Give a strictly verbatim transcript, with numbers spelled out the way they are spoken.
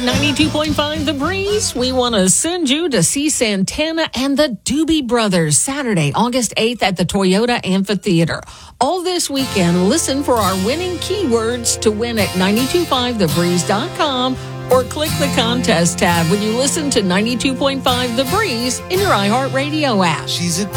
ninety-two point five The Breeze, we want to send you to see Santana and the Doobie Brothers Saturday, August eighth at the Toyota Amphitheater. All this weekend, listen for our winning keywords to win at nine two five the breeze dot com or click the contest tab when you listen to ninety-two point five The Breeze in your iHeartRadio app. She's a